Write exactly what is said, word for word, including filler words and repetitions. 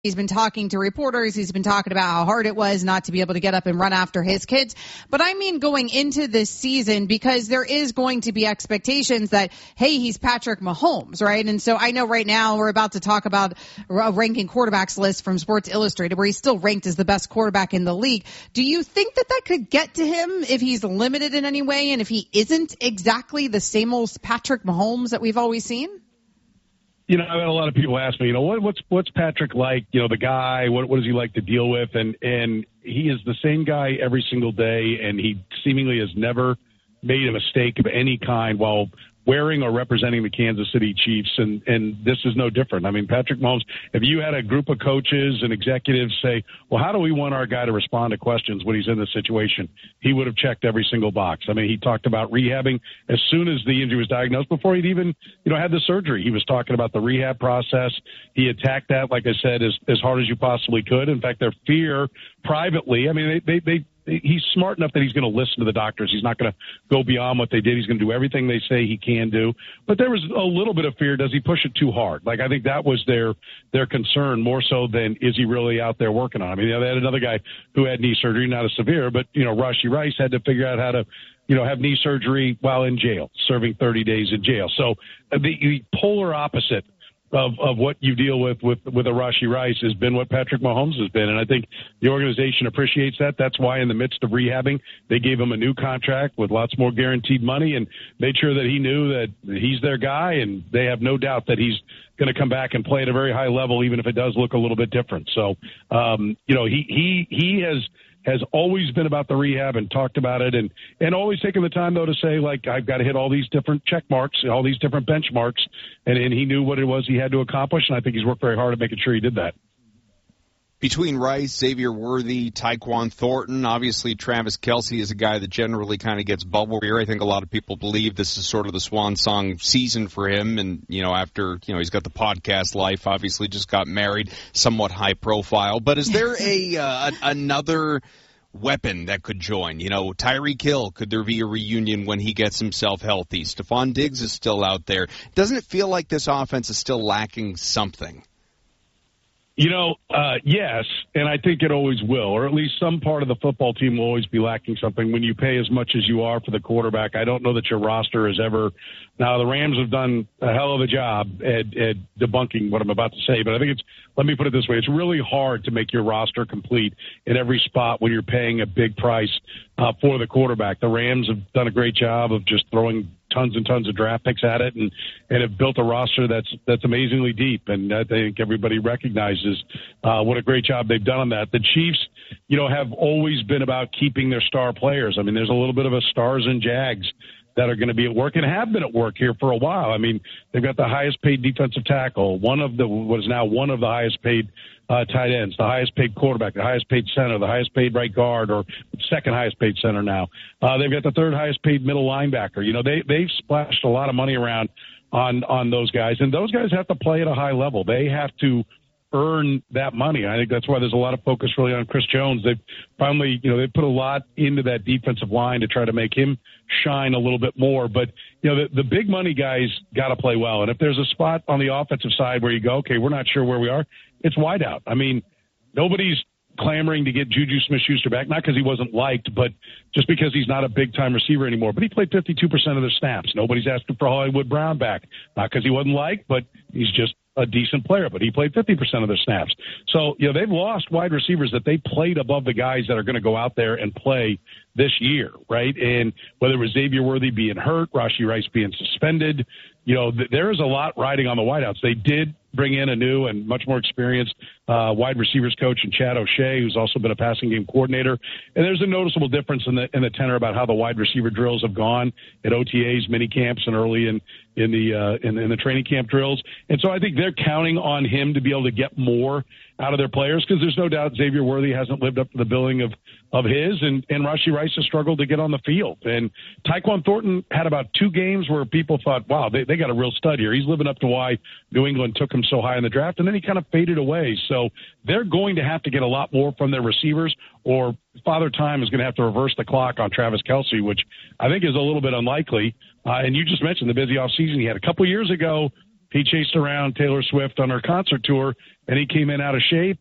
He's been talking to reporters. He's been talking about how hard it was not to be able to get up and run after his kids. But I mean going into this season, because there is going to be expectations that, hey, he's Patrick Mahomes, right? And so I know right now we're about to talk about a ranking quarterbacks list from Sports Illustrated where he's still ranked as the best quarterback in the league. Do you think that that could get to him if he's limited in any way and if he isn't exactly the same old Patrick Mahomes that we've always seen? You know, I've had a lot of people ask me, you know, what, what's what's Patrick like? You know, the guy, what what does he like to deal with? And and he is the same guy every single day, and he seemingly has never made a mistake of any kind while wearing or representing the Kansas City Chiefs, and, and this is no different. I mean, Patrick Mahomes, if you had a group of coaches and executives say, well, how do we want our guy to respond to questions when he's in this situation? He would have checked every single box. I mean, he talked about rehabbing as soon as the injury was diagnosed, before he'd even, you know, had the surgery. He was talking about the rehab process. He attacked that, like I said, as, as hard as you possibly could. In fact, their fear privately, I mean, they, they, they he's smart enough that he's going to listen to the doctors. He's not going to go beyond what they did. He's going to do everything they say he can do. But there was a little bit of fear. Does he push it too hard? Like, I think that was their their concern more so than is he really out there working on it. I mean, you know, they had another guy who had knee surgery, not as severe, but, you know, Rashee Rice had to figure out how to, you know, have knee surgery while in jail, serving thirty days in jail. So the, the polar opposite of, of what you deal with, with, with a Rashee Rice has been what Patrick Mahomes has been. And I think the organization appreciates that. That's why in the midst of rehabbing, they gave him a new contract with lots more guaranteed money and made sure that he knew that he's their guy. And they have no doubt that he's going to come back and play at a very high level, even if it does look a little bit different. So, um, you know, he, he, he has, has always been about the rehab and talked about it, and, and always taken the time, though, to say, like, I've got to hit all these different check marks, all these different benchmarks, and, and he knew what it was he had to accomplish, and I think he's worked very hard at making sure he did that. Between Rice, Xavier Worthy, Tyquan Thornton, obviously Travis Kelce is a guy that generally kind of gets bubble here. I think a lot of people believe this is sort of the swan song season for him. And, you know, after, you know, he's got the podcast life, obviously just got married, somewhat high profile. But is there a uh, another weapon that could join? You know, Tyreek Hill, could there be a reunion when he gets himself healthy? Stephon Diggs is still out there. Doesn't it feel like this offense is still lacking something? You know, uh, yes, and I think it always will, or at least some part of the football team will always be lacking something. When you pay as much as you are for the quarterback, I don't know that your roster is ever – now, the Rams have done a hell of a job at, at debunking what I'm about to say, but I think it's – let me put it this way. It's really hard to make your roster complete in every spot when you're paying a big price uh, for the quarterback. The Rams have done a great job of just throwing – tons and tons of draft picks at it, and, and have built a roster that's that's amazingly deep. And I think everybody recognizes uh, what a great job they've done on that. The Chiefs, you know, have always been about keeping their star players. I mean, there's a little bit of a stars and Jags that are going to be at work and have been at work here for a while. I mean, they've got the highest paid defensive tackle, one of the what is now one of the highest paid uh, tight ends, the highest paid quarterback, the highest paid center, the highest paid right guard, or second highest paid center now. Uh, they've got the third highest paid middle linebacker. You know, they they've splashed a lot of money around on on those guys, and those guys have to play at a high level. They have to earn that money. I think that's why there's a lot of focus really on Chris Jones. They've finally, you know, they put a lot into that defensive line to try to make him shine a little bit more. But, you know, the, the big money guys got to play well. And if there's a spot on the offensive side where you go, okay, we're not sure where we are, it's wide out. I mean, nobody's clamoring to get Juju Smith-Schuster back, not because he wasn't liked, but just because he's not a big-time receiver anymore. But he played fifty-two percent of their snaps. Nobody's asking for Hollywood Brown back, not because he wasn't liked, but he's just a decent player, but he played fifty percent of their snaps. So, you know, they've lost wide receivers that they played above the guys that are going to go out there and play this year, right? And whether it was Xavier Worthy being hurt, Rashee Rice being suspended, you know, th- there is a lot riding on the wideouts. They did bring in a new and much more experienced uh, wide receivers coach in Chad O'Shea, who's also been a passing game coordinator. And there's a noticeable difference in the in the tenor about how the wide receiver drills have gone at O T As, mini camps, and early in in the uh, in, in the training camp drills. And so I think they're counting on him to be able to get more out of their players, because there's no doubt Xavier Worthy hasn't lived up to the billing of of his, and, and Rashee Rice has struggled to get on the field. And Tyquan Thornton had about two games where people thought, wow, they, they got a real stud here. He's living up to why New England took him so high in the draft, and then he kind of faded away. So they're going to have to get a lot more from their receivers, or Father Time is going to have to reverse the clock on Travis Kelce, which I think is a little bit unlikely. Uh, and you just mentioned the busy offseason he had a couple years ago. he chased around Taylor Swift on her concert tour, and he came in out of shape.